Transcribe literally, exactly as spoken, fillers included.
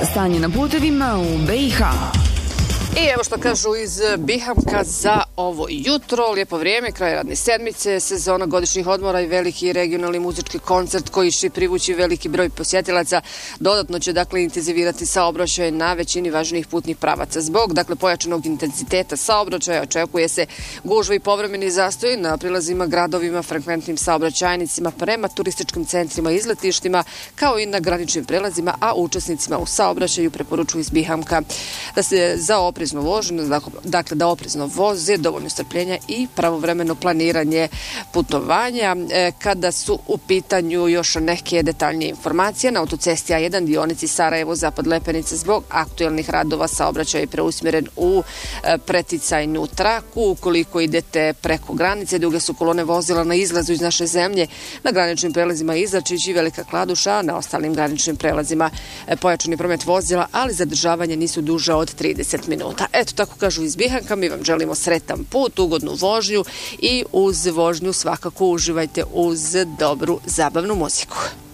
stanje na putevima u B i H. I evo što kažu iz Bihamka za ovo jutro. Lijepo vrijeme, kraj radne sedmice, sezona godišnjih odmora i veliki regionalni muzički koncert koji će privući veliki broj posjetilaca. Dodatno će dakle intenzivirati saobraćaj na većini važnijih putnih pravaca. Zbog dakle pojačanog intenziteta saobraćaja očekuje se gužva i povremeni zastoj na prilazima gradovima, frekventnim saobraćajnicima prema turističkim centrima i izletištima, kao i na graničnim prelazima, a učesnicima u saobraćaju preporučuju iz Bihamka da se za oprezno vožnju, dakle da oprezno voze, dovoljno strpljenja i pravovremeno planiranje putovanja. E, kada su u pitanju još neke detaljnije informacije, na autocesti A jedan dionici Sarajevo-Zapad Lepenice zbog aktuelnih radova saobraćaj je preusmjeren u e, preticajnu traku. Ukoliko idete preko granice, duge su kolone vozila na izlazu iz naše zemlje, na graničnim prelazima Izračić i Velika Kladuša, na ostalim graničnim prelazima e, pojačani promet vozila, ali zadržavanje nisu duže od trideset minuta. Eto, tako kažu iz Bihanka, mi vam želimo sretan put, ugodnu vožnju i uz vožnju svakako uživajte uz dobru, zabavnu muziku.